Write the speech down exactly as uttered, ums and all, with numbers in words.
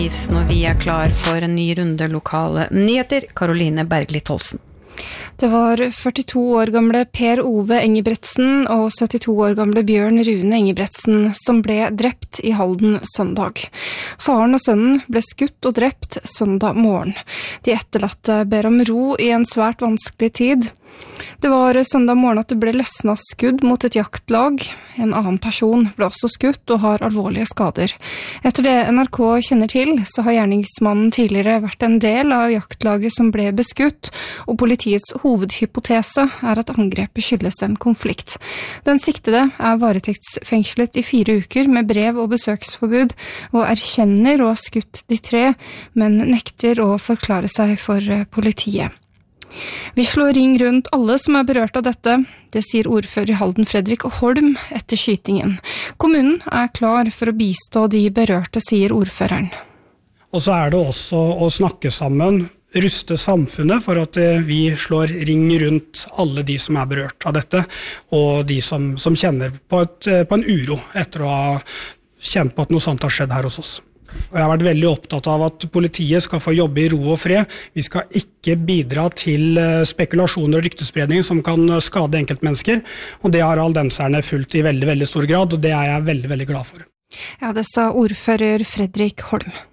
Når vi er klar for en ny runde lokale nyheter, Karoline Bergli-Tolsen. Det var førtito år gamle Per Ove Engebretsen og syttito år gamle Bjørn Rune Engebretsen som ble drept i Halden søndag. Faren og sønnen ble skutt og drept søndag morgen. De etterlatte ber om ro i en svært vanskelig tid. Det var søndag morgen at det ble løsnet skudd mot et jaktlag. En annen person ble også skutt og har alvorlige skader. Etter det N R K kjenner til, så har gjerningsmannen tidligere vært en del av jaktlaget som ble beskutt, og politiets hovedhypotese er at angrepet skyldes en konflikt. Den siktede er varetektsfengslet i fire uker med brev og besøksforbud, og erkjenner å ha skutt de tre, men nekter å forklare seg for politiet. Vi slår ring rundt alle som er berørt av dette, det sier ordfører i Halden Fredrik Holm etter skytingen. Kommunen er klar for å bistå de berørte, sier ordføreren. Og så er det også å snakke sammen, ruste samfunnet for at vi slår ring rundt alle de som er berørt av dette, og de som, som kjenner på, et, på en uro etter å ha kjent på at noe sånt har skjedd her hos oss. Og jeg har vært veldig opptatt av at politiet skal få jobbe i ro og fred. Vi skal ikke bidra til spekulasjoner og ryktespredning som kan skade enkeltmennesker, og det har haldenserne fulgt i veldig, veldig stor grad, og det er jeg veldig, veldig glad for. Ja, det sa ordfører Fredrik Holm.